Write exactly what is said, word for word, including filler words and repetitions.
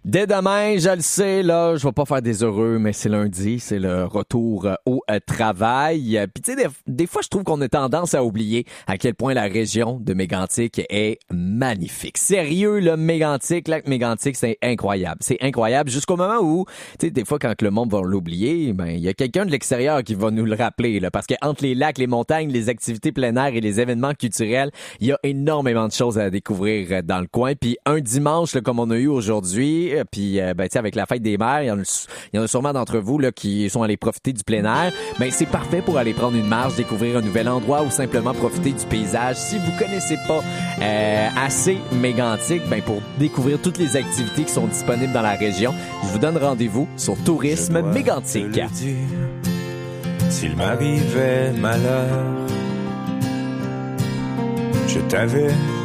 Dès demain, je le sais, là, je vais pas faire des heureux, mais c'est lundi, c'est le retour euh, au euh, travail. Euh, Puis tu sais, des, des fois, je trouve qu'on a tendance à oublier à quel point la région de Mégantic est magnifique. Sérieux, le Mégantic, lac Mégantic, c'est incroyable. C'est incroyable jusqu'au moment où, tu sais, des fois, quand le monde va l'oublier, ben il y a quelqu'un de l'extérieur qui va nous le rappeler, là, parce que entre les lacs, les montagnes, les activités plein air et les événements culturels, il y a énormément de choses à découvrir euh, dans le coin. Puis un dimanche, là, comme on a eu aujourd'hui, puis euh, ben tu sais, avec la fête des mères, il y en a, il y en a sûrement d'entre vous là qui sont allés profiter du plein air. Ben c'est parfait pour aller prendre une marche, découvrir un nouvel endroit ou simplement profiter du paysage. Si vous connaissez pas euh, assez Mégantic, ben pour découvrir toutes les activités qui sont disponibles dans la région, je vous donne rendez-vous sur Tourisme Mégantic. S'il m'arrivait malheur, je t'avais